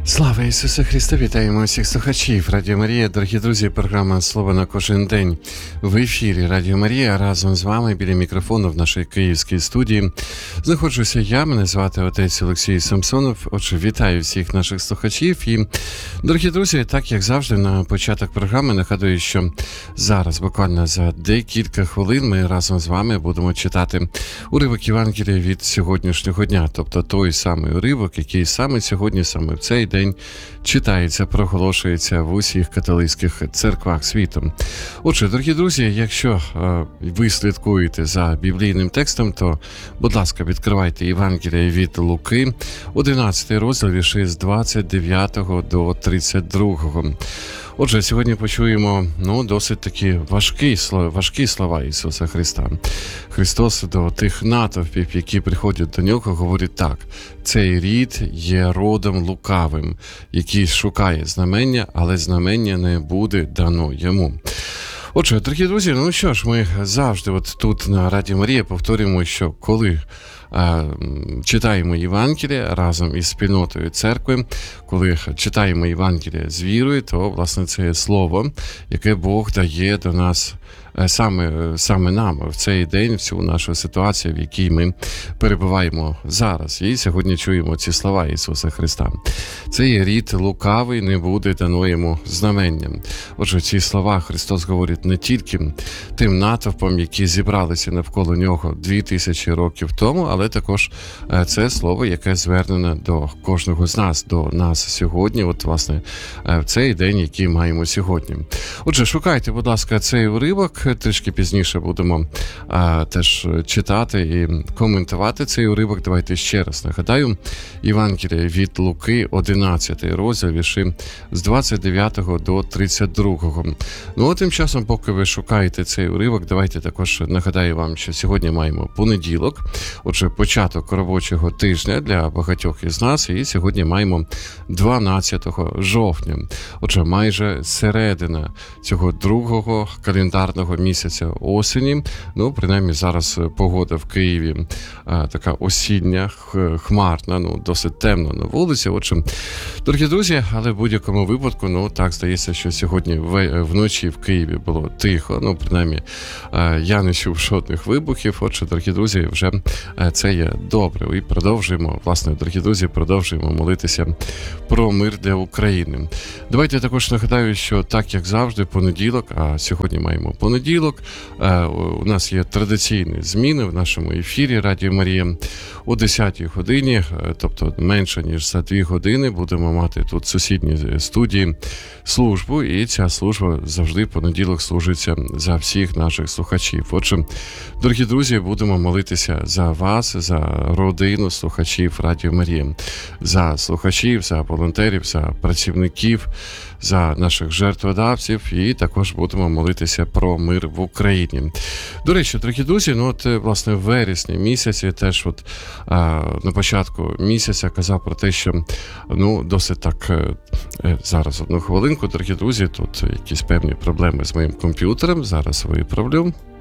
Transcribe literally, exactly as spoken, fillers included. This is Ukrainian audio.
Слава Ісусу Христу! Вітаємо усіх слухачів Радіо Марія. Дорогі друзі, програма «Слово на кожен день» в ефірі Радіо Марія. Разом з вами біля мікрофону в нашій київській студії знаходжуся я, мене звати отець Олексій Самсонов. Отже, вітаю всіх наших слухачів. І, дорогі друзі, так як завжди, на початок програми нагадую, що зараз, буквально за декілька хвилин, ми разом з вами будемо читати уривок Євангелія від сьогоднішнього дня. Тобто той самий уривок, який саме сьогодні, саме в цей день читається, проголошується в усіх католицьких церквах світу. Отже, дорогі друзі, якщо е, ви слідкуєте за біблійним текстом, то, будь ласка, відкривайте Євангелія від Луки, одинадцятий розділ, вірші з двадцять дев'ятого до тридцять другого. Отже, сьогодні почуємо, ну, досить такі важкі, важкі слова Ісуса Христа. Христос до тих натовпів, які приходять до Нього, говорить так: «Цей рід є родом лукавим, який шукає знамення, але знамення не буде дано йому». Отже, дорогі друзі, ну що ж, ми завжди от тут на Радіо Марія повторюємо, що коли а, читаємо Євангелія разом із спільнотою церкви, коли читаємо Євангелія з вірою, то, власне, це є слово, яке Бог дає до нас саме, саме нам в цей день, в цю нашу ситуацію, в якій ми перебуваємо зараз. І сьогодні чуємо ці слова Ісуса Христа. Це є рід лукавий, не буде дано йому знамення. Отже, ці слова Христос говорить не тільки тим натовпам, які зібралися навколо нього дві тисячі років тому, але також це слово, яке звернене до кожного з нас, до нас сьогодні, от, власне, в цей день, який маємо сьогодні. Отже, шукайте, будь ласка, цей уривок. Трішки пізніше будемо а, теж читати і коментувати цей уривок. Давайте ще раз нагадаю. Євангелія від Луки, одинадцятий розділ, вірші з двадцять дев'ятого до тридцять другого. Ну, а тим часом, поки ви шукаєте цей уривок, давайте також нагадаю вам, що сьогодні маємо понеділок, отже, початок робочого тижня для багатьох із нас, і сьогодні маємо дванадцятого жовтня. Отже, майже середина цього другого календарного місяця осені. Ну, принаймні, зараз погода в Києві а, така осіння, хмарна, ну, досить темно на вулиці. Отже, дорогі друзі, але в будь-якому випадку, ну, так, здається, що сьогодні в, вночі в Києві було тихо, ну, принаймні, а, я не чув жодних вибухів. Отже, дорогі друзі, вже а, це є добре. І продовжуємо, власне, дорогі друзі, продовжуємо молитися про мир для України. Давайте також нагадаю, що так, як завжди, понеділок, а сьогодні маємо понеділок, у нас є традиційні зміни в нашому ефірі Радіо Марія. О десятій годині, тобто менше ніж за дві години, будемо мати тут в сусідній студії службу, і ця служба завжди понеділок служиться за всіх наших слухачів. Отже, дорогі друзі, будемо молитися за вас, за родину слухачів Радіо Марія, за слухачів, за волонтерів, за працівників, за наших жертводавців, і також будемо молитися про мир в Україні. До речі, дорогі друзі, ну от, власне, в вересні місяці, теж от а, на початку місяця казав про те, що, ну, досить так, е, зараз одну хвилинку, дорогі друзі, тут якісь певні проблеми з моїм комп'ютером, зараз виправлю.